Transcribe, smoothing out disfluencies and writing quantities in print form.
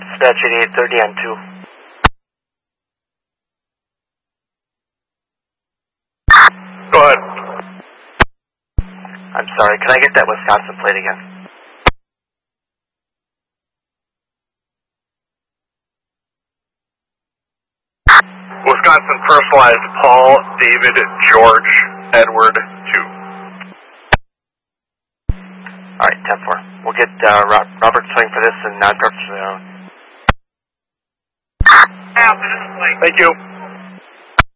Dispatch 8830 on 2. Go ahead. I'm sorry, can I get that Wisconsin plate again? Wisconsin personalized Paul, David, George, Edward, 2. Alright, 10-4. We'll get Robert swing for this and non-purpose. Thank you.